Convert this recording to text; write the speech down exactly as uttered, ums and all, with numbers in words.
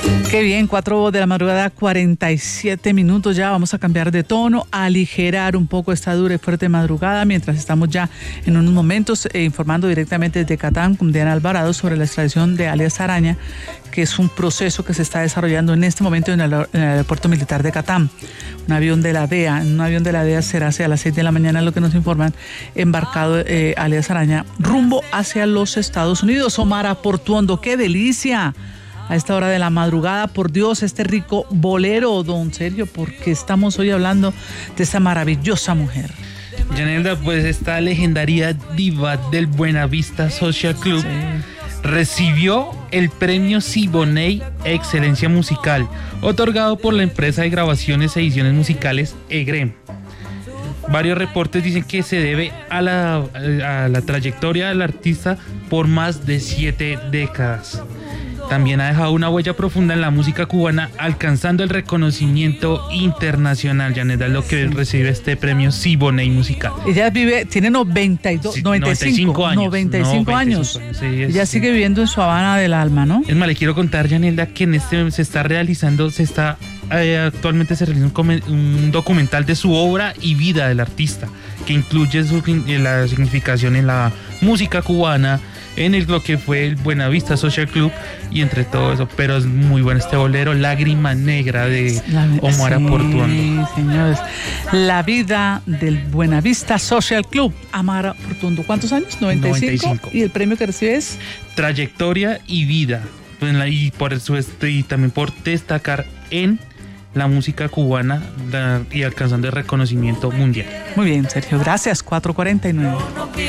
Qué bien, cuatro de la madrugada, cuarenta y siete minutos ya. Vamos a cambiar de tono, a aligerar un poco esta dura y fuerte madrugada, mientras estamos ya en unos momentos eh, informando directamente desde Catán con Diana Alvarado sobre la extradición de alias Araña, que es un proceso que se está desarrollando en este momento en el, en el aeropuerto militar de Catán. Un avión de la D E A, un avión de la D E A será hacia las seis de la mañana, lo que nos informan, embarcado eh, alias Araña, rumbo hacia los Estados Unidos. Omar Portuondo, ¡qué delicia! A esta hora de la madrugada, por Dios, este rico bolero, don Sergio, porque estamos hoy hablando de esta maravillosa mujer. Yanelda, pues esta legendaria diva del Buenavista Social Club sí. recibió el premio Siboney Excelencia Musical, otorgado por la empresa de grabaciones e ediciones musicales E G R E M. Varios reportes dicen que se debe a la, a la trayectoria del artista por más de siete décadas. También ha dejado una huella profunda en la música cubana, alcanzando el reconocimiento internacional. Yanelda, lo que recibe este premio Siboney Musical. Ella vive, tiene noventa y dos, sí, noventa y cinco, noventa y cinco años. noventa y cinco años. Sí, es, ella sigue viviendo en su Habana del alma, ¿no? Es más, le quiero contar, Yanelda, que en este se está realizando, se está eh, actualmente se realiza un, un documental de su obra y vida del artista, que incluye su, la significación en la música cubana, en el, lo que fue el Buenavista Social Club y entre todo eso, pero es muy bueno este bolero, Lágrima Negra, de Omar sí, Portuondo. Señores, la vida del Buenavista Social Club, Omar Portuondo. ¿Cuántos años? noventa y cinco. noventa y cinco. ¿Y el premio que recibe es? Trayectoria y vida, y por eso y también por destacar en la música cubana y alcanzando el reconocimiento mundial. Muy bien, Sergio, gracias. cuatro cuarenta y nueve.